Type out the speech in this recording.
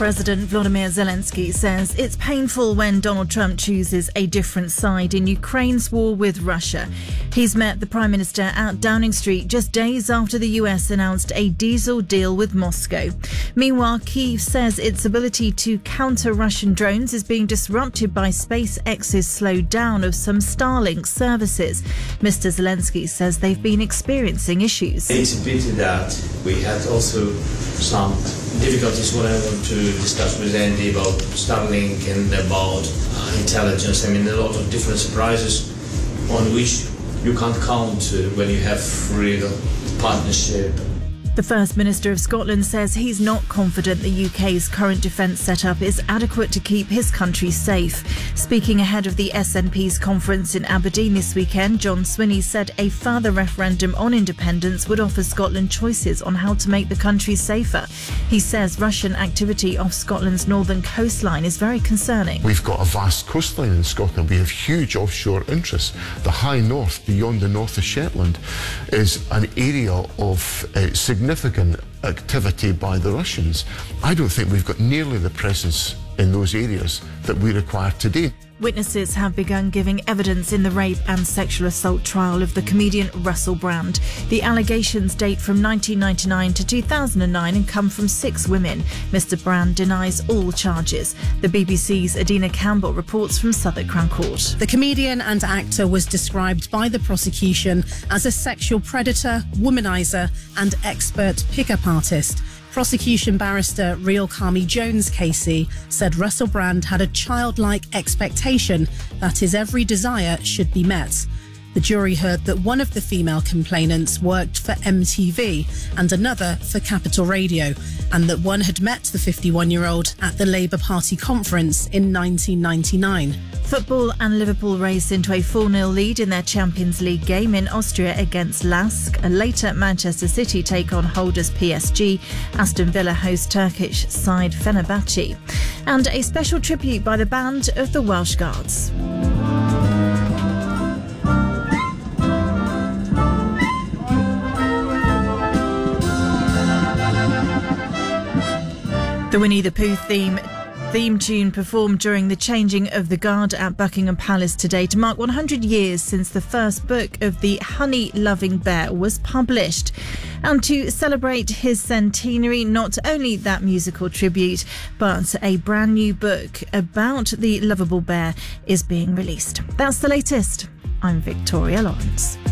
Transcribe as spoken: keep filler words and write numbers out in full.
President Volodymyr Zelensky says it's painful when Donald Trump chooses a different side in Ukraine's war with Russia. He's met the Prime Minister at Downing Street just days after the U S announced a diesel deal with Moscow. Meanwhile, Kyiv says its ability to counter Russian drones is being disrupted by SpaceX's slowdown of some Starlink services. Mister Zelensky says they've been experiencing issues. It's a pity that we had also some difficulties when I want to discuss with Andy about Starlink and about uh, intelligence. I mean, a lot of different surprises on which you can't count uh, when you have real partnership. The First Minister of Scotland says he's not confident the U K's current defence setup is adequate to keep his country safe. Speaking ahead of the S N P's conference in Aberdeen this weekend, John Swinney said a further referendum on independence would offer Scotland choices on how to make the country safer. He says Russian activity off Scotland's northern coastline is very concerning. We've got a vast coastline in Scotland. We have huge offshore interests. The high north, beyond the north of Shetland, is an area of uh, significant significant activity by the Russians. I don't think we've got nearly the presence in those areas that we require today. Witnesses have begun giving evidence in the rape and sexual assault trial of the comedian Russell Brand. The allegations date from nineteen ninety-nine to two thousand nine and come from six women. Mister Brand denies all charges. The B B C's Adina Campbell reports from Southwark Crown Court. The comedian and actor was described by the prosecution as a sexual predator, womanizer and expert pickup artist. Prosecution barrister Real Kami Jones Casey said Russell Brand had a childlike expectation that his every desire should be met. The jury heard that one of the female complainants worked for M T V and another for Capital Radio, and that one had met the fifty-one-year-old at the Labour Party conference in nineteen ninety-nine. Football and Liverpool race into a four nil lead in their Champions League game in Austria against Lask. Later, Manchester City take on holders P S G. Aston Villa host Turkish side Fenerbahce. And a special tribute by the band of the Welsh Guards. The Winnie the Pooh theme theme tune performed during the changing of the guard at Buckingham Palace today to mark one hundred years since the first book of the honey-loving bear was published. And to celebrate his centenary, not only that musical tribute, but a brand new book about the lovable bear is being released. That's the latest. I'm Victoria Lawrence.